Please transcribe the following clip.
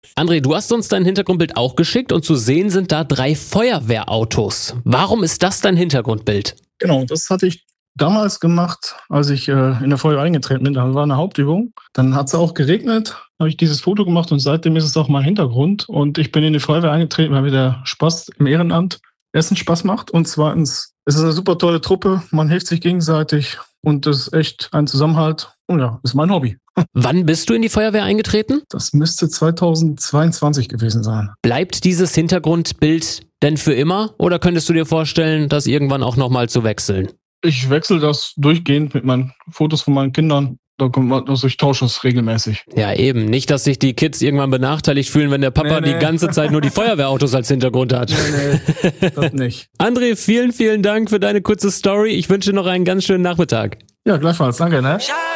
André, du hast uns dein Hintergrundbild auch geschickt und zu sehen sind da 3 Feuerwehrautos. Warum ist das dein Hintergrundbild? Genau, das hatte ich damals gemacht, als ich in der Feuerwehr eingetreten bin. Da war eine Hauptübung. Dann hat es auch geregnet, habe ich dieses Foto gemacht und seitdem ist es auch mein Hintergrund. Und ich bin in die Feuerwehr eingetreten, weil mir der Spaß im Ehrenamt erstens Spaß macht und zweitens, es ist eine super tolle Truppe, man hilft sich gegenseitig und das ist echt ein Zusammenhalt. Und ja, ist mein Hobby. Wann bist du in die Feuerwehr eingetreten? Das müsste 2022 gewesen sein. Bleibt dieses Hintergrundbild denn für immer oder könntest du dir vorstellen, das irgendwann auch nochmal zu wechseln? Ich wechsle das durchgehend mit meinen Fotos von meinen Kindern. Ich tausche es regelmäßig. Ja, eben. Nicht, dass sich die Kids irgendwann benachteiligt fühlen, wenn der Papa die ganze Zeit nur die Feuerwehrautos als Hintergrund hat. Nee, das nicht. André, vielen, vielen Dank für deine kurze Story. Ich wünsche dir noch einen ganz schönen Nachmittag. Ja, gleichfalls. Danke, ne?